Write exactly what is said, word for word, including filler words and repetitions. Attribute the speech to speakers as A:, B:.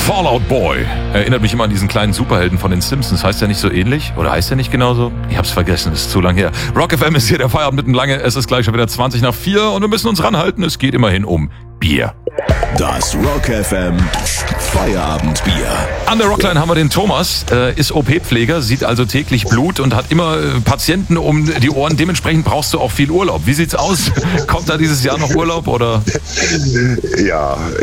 A: Fallout Boy. Erinnert mich immer an diesen kleinen Superhelden von den Simpsons. Heißt der nicht so ähnlich? Oder heißt der nicht genauso? Ich hab's vergessen, ist zu lang her. Rock F M ist hier der Feierabend mitten lange. Es ist gleich schon wieder zwanzig nach vier und wir müssen uns ranhalten. Es geht immerhin um Bier.
B: Das Rock F M Feierabendbier.
A: An der Rockline haben wir den Thomas, äh, ist O P-Pfleger, sieht also täglich Blut und hat immer äh, Patienten um die Ohren. Dementsprechend brauchst du auch viel Urlaub. Wie sieht's aus? Kommt da dieses Jahr noch Urlaub oder?
C: Ja,